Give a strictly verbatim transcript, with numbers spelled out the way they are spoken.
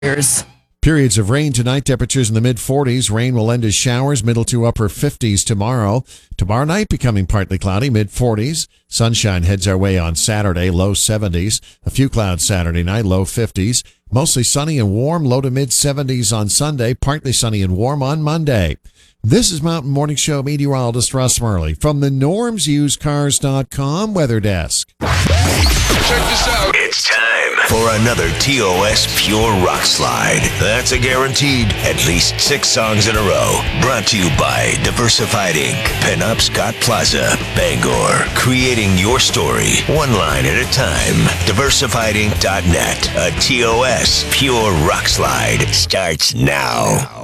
years. Periods of rain tonight, temperatures in the mid forties. Rain will end as showers, middle to upper fifties tomorrow. Tomorrow night becoming partly cloudy, mid forties. Sunshine heads our way on Saturday, low seventies. A few clouds Saturday night, low fifties. Mostly sunny and warm, low to mid seventies on Sunday, partly sunny and warm on Monday. This is Mountain Morning Show meteorologist Russ Murley from the norms used cars dot com weather desk. Check this out. It's time for another T O S Pure Rock Slide. That's a guaranteed at least six songs in a row. Brought to you by Diversified Incorporated. Pinup Scott Plaza, Bangor. Creating your story, one line at a time. diversified inc dot net. A T O S Pure Rock Slide starts now.